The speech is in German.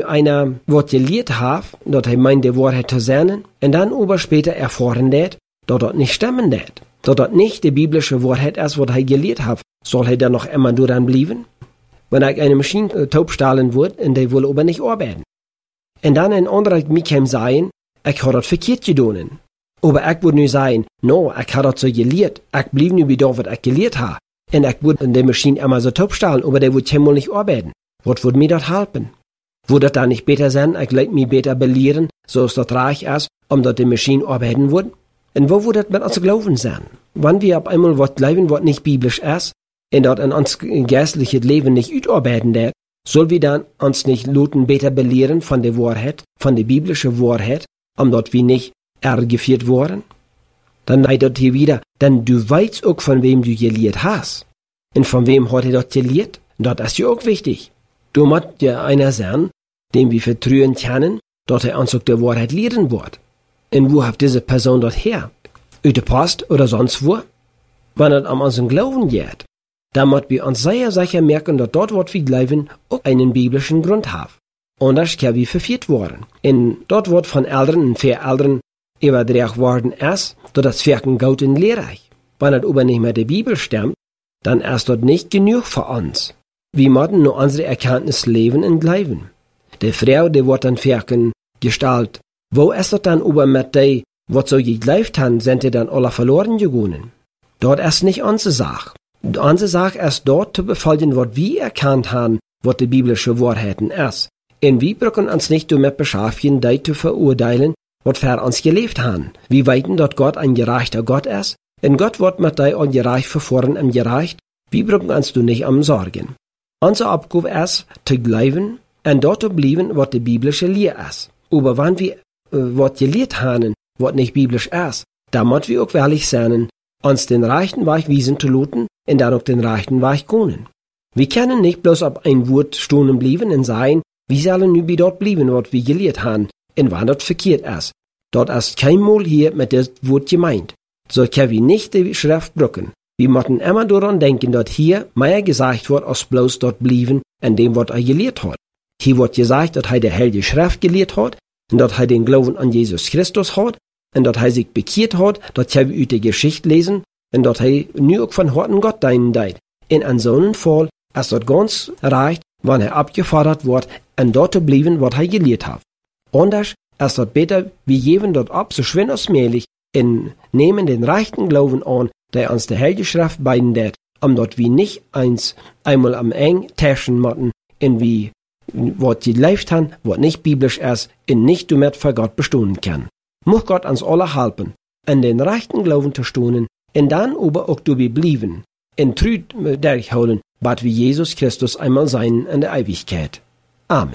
einer wat gelehrt hat, dat hij meint de Wahrheit zu sein, und dann aber später erfahren dat, dat dat nicht stimmen dat. Dat dat nicht die biblische Wahrheit ist, wat hij gelehrt hat, soll hij dann noch immer daran bleiben? Wenn ich eine Maschine taub stahlen würde, und die will aber nicht arbeiten. Und dann ein anderer mich kann sagen, ich habe das verkehrt getan. Aber ich würde nicht sagen, no, ich habe das so gelehrt, ich blieb nicht wie da, was ich gelehrt habe. Und ich würde die Maschine immer so taub stahlen, aber der würde keinmal nicht arbeiten. Was würde mir das helfen? Würde das dann nicht besser sein, ich leid mich besser belehren, so dass das reich ist, dass die Maschine arbeiten würde? Und wo würde das mit uns glauben sein? Wenn wir auf einmal was glauben, was nicht biblisch ist, und dort in uns geistliches Leben nicht utarbeiten wird, soll wir dann uns nicht Leuten besser belehren von der Wahrheit, von der biblischen Wahrheit, dort wir nicht geführt worden? Dann heißt hier wieder, denn du weißt auch, von wem du gelehrt hast. Und von wem hat er dort gelehrt? Das ist ja auch wichtig. Du musst ja einer sein, dem wir vertrauen können, dass er uns auch der Wahrheit lehren wird. Und wo hat diese Person dort her? Uit der Post oder sonst wo? Wenn es an unseren Glauben geht, dann müssen wir uns sehr sicher merken, dass dort, was wir glauben, auch einen biblischen Grund hat. Anders können wir verführt worden. Und dort wird von Eltern und Vereltern übertragen worden ist, dass das Wirken Gott und lehrreich. Wenn es aber nicht mit der Bibel stimmt, dann ist dort nicht genug für uns. Wir müssen nur unsere Erkenntnis leben und glauben. Die Frau, die wird dann Wirken gestaltet. Wo ist das dann aber mit der, was so geglaubt haben, sind die dann alle verloren gegangen? Dort ist nicht unsere Sache. Unsere Sache ist dort zu befolgen, was wir erkannt haben, was die biblische Wahrheiten ist. Und wir brauchen uns nicht damit beschäftigen, die zu verurteilen, was für uns gelebt haben. Wir weiten, dass Gott ein gerechter Gott ist, und Gott wird mit dir ungerecht verfahren im Gerecht. Wir brauchen uns nicht am Sorgen. Unsere Aufgabe ist, zu glauben und dort zu bleiben, was die biblische Lehre ist. Aber wenn wir was gelehrt haben, was nicht biblisch ist, dann müssen wir auch ehrlich sein, uns den rechten Weg wiesen zu lassen und dann auch den rechten Weg gehen. Wir können nicht bloß auf ein Wort stehen bleiben und sagen, wir sollen nur bei dort bleiben, was wir gelehrt haben, und wann das verkehrt ist. Dort ist kein Mal hier mit dem Wort gemeint. So können wir nicht die Schrift brücken. Wir müssen immer daran denken, dass hier mehr gesagt wird, als bloß dort bleiben, in dem, was er gelehrt hat. Hier wird gesagt, dass er die Heilige Schrift gelehrt hat, und dass er den Glauben an Jesus Christus hat, und dass er sich bekehrt hat, dass wir über die Geschichte lesen, und dass er nur auch von Horten Gott deinen deit. In einem so einem Fall ist das ganz recht, wenn er abgefordert wird, und dort zu bleiben, was er gelehrt hat. Anders ist das besser, wir geben dort ab, so schön als möglich, und nehmen den rechten Glauben an, der uns der Heilige Schrift beidet, dort wir nicht einmal am eng täschen müssen, und wie was die gelebt haben, was nicht biblisch ist, und nicht damit für Gott bestehen kann. Muss Gott uns alle helfen, an den rechten Glauben zu stehen, und dann aber auch dabei bleiben, in Trüd durchholen, was wie Jesus Christus einmal sein in der Ewigkeit. Amen.